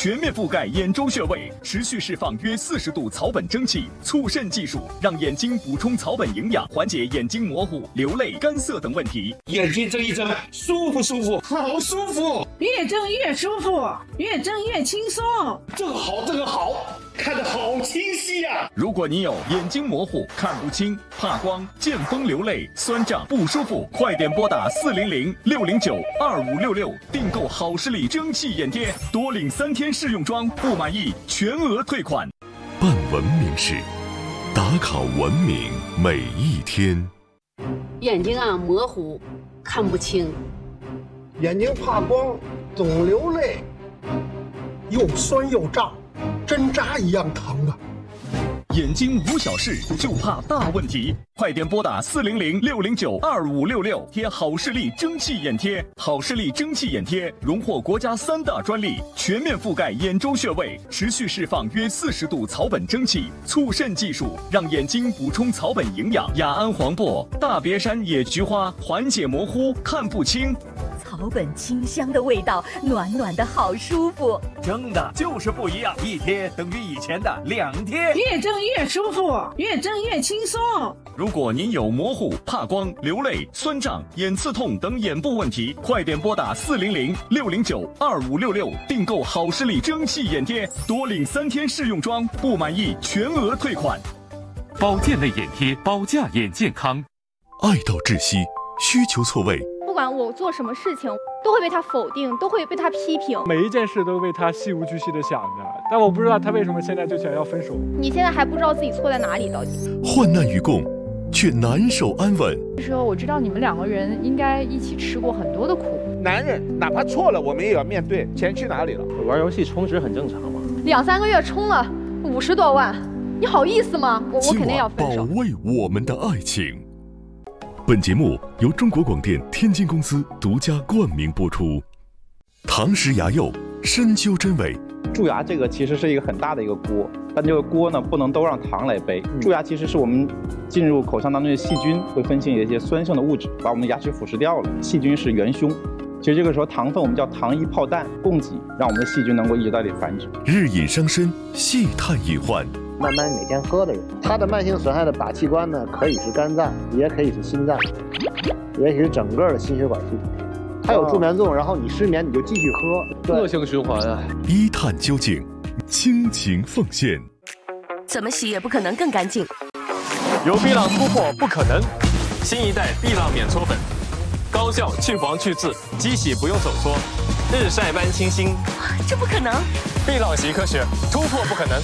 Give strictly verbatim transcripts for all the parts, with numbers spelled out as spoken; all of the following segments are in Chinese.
全面覆盖眼周穴位，持续释放约四十度草本蒸汽，促渗技术让眼睛补充草本营养，缓解眼睛模糊、流泪、干涩等问题。 眼睛睁一睁，舒不舒服？好舒服， 越睁越舒服，越睁越轻松。 这个好，这个好，看得好清晰呀、啊！ 如果你有眼睛模糊、看不清、怕光、见风流泪、酸胀不舒服，快点拨打四零零六零九二五六六订购好视力蒸汽眼贴，多领三天试用装，不满意全额退款。 办文明事，打卡文明每一天。 眼睛啊模糊，看不清， 眼睛怕光，总流泪，又酸又胀，针扎一样疼啊！ 眼睛无小事，就怕大问题。快点拨打四零零六零九二五六六贴好视力蒸汽眼贴。好视力蒸汽眼贴荣获国家三大专利，全面覆盖眼周穴位，持续释放约四十度草本蒸汽，促渗技术让眼睛补充草本营养。雅安黄柏、大别山野菊花缓解模糊、看不清。 草本清香的味道，暖暖的好舒服。 蒸的就是不一样，一贴等于以前的两贴， 越蒸越舒服，越蒸越轻松。 如果您有模糊、怕光、流泪、酸胀、眼刺痛等眼部问题，快点拨打四零零六零九二五六六订购好视力蒸汽眼贴，多领三天试用装，不满意全额退款。 保健类眼贴，保驾眼健康。 爱到窒息，需求错位。 不管我做什么事情，都会被他否定，都会被他批评， 每一件事都为他细无巨细的想着，但我不知道他为什么现在就想要分手。 你现在还不知道自己错在哪里，到底患难与共，却难守安稳。 这时候我知道你们两个人应该一起吃过很多的苦。 男人哪怕错了，我们也要面对。钱去哪里了？ 玩游戏充值很正常嘛。 两三个月充了五十多万，你好意思吗？我我肯定要分手。 保卫我们的爱情。本节目由中国广电天津公司独家冠名播出。堂石牙釉，深究真伪。 蛀牙这个其实是一个很大的一个锅，但这个锅呢不能都让糖来背。蛀牙其实是我们进入口腔当中的细菌会分泌一些酸性的物质，把我们的牙齿腐蚀掉了。细菌是元凶，其实这个时候糖分我们叫糖衣炮弹供给，让我们的细菌能够一直在这里繁殖。 日饮伤身，细探隐患。 慢慢每天喝的人，他的慢性损害的靶器官呢，可以是肝脏，也可以是心脏，也可以是整个的心血管系统。它有助眠作用，然后你失眠你就继续喝， 恶性循环啊！ 一探究竟，倾情奉献。 怎么洗也不可能更干净。 有碧朗突破不可能，新一代碧朗免搓粉，高效去黄去渍，机洗不用手搓，日晒般清新。 这不可能！ 碧朗洗科学，突破不可能。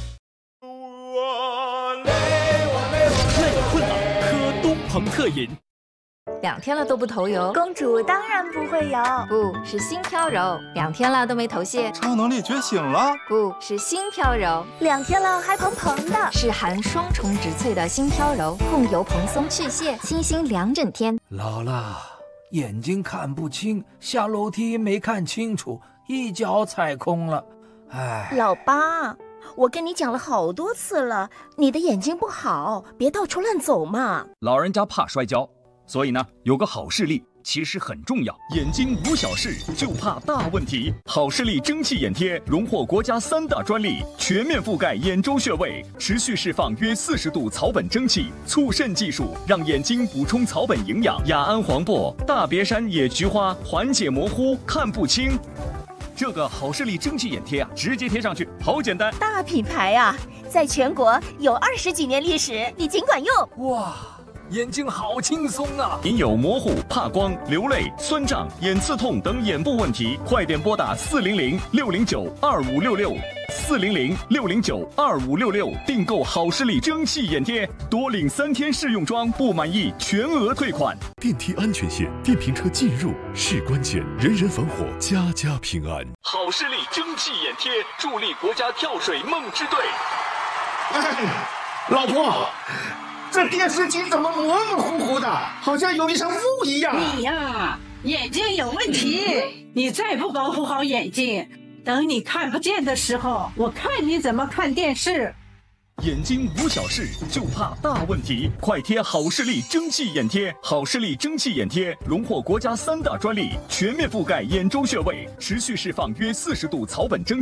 累困了，喝东鹏特饮。 两天了都不头油， 公主当然不会有， 不是心飘柔。两天了都没头屑， 超能力觉醒了， 不是心飘柔。 两天了还蓬蓬的， 是含双重植萃的心飘柔，控油蓬松去屑，清新两整天。 老了，眼睛看不清，下楼梯没看清楚，一脚踩空了，哎。 老八，我跟你讲了好多次了，你的眼睛不好，别到处乱走嘛。 老人家怕摔跤，所以呢，有个好视力其实很重要。眼睛无小事，就怕大问题。好视力蒸汽眼贴荣获国家三大专利，全面覆盖眼周穴位，持续释放约四十度草本蒸汽，促渗技术让眼睛补充草本营养。雅安黄柏、大别山野菊花缓解模糊、看不清。这个好视力蒸汽眼贴啊，直接贴上去，好简单。 大品牌啊，在全国有二十几年历史，你尽管用。 哇！眼睛好轻松啊！ 您有模糊、怕光、流泪、酸胀、眼刺痛等眼部问题，快点拨打四零零六零九二五六六四零零六零九二五六六订购好视力蒸汽眼贴，多领三天试用装，不满意全额退款。 电梯安全线，电瓶车进入是关键，人人防火，家家平安。 好视力蒸汽眼贴助力国家跳水梦之队。 哎，老婆。这电视机怎么模模糊糊的，好像有一层雾一样。 你呀，眼睛有问题，你再不保护好眼睛，等你看不见的时候，我看你怎么看电视。 眼睛无小事，就怕大问题。快贴好视力蒸汽眼贴。好视力蒸汽眼贴荣获国家三大专利，全面覆盖眼周穴位，持续释放约四十度草本蒸。